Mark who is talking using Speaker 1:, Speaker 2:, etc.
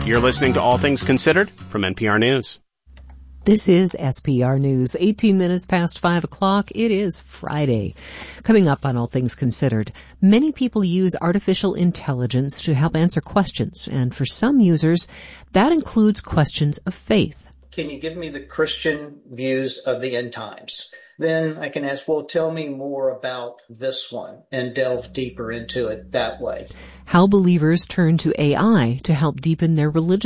Speaker 1: You're listening to All Things Considered from NPR News.
Speaker 2: This is SPR News, 18 minutes past 5 o'clock. It is Friday. Coming up on All Things Considered, many people use artificial intelligence to help answer questions, and for some users, that includes questions of faith.
Speaker 3: Can you give me the Christian views of the end times? Then I can ask, well, tell me more about this one and delve deeper into it that way.
Speaker 2: How believers turn to AI to help deepen their religious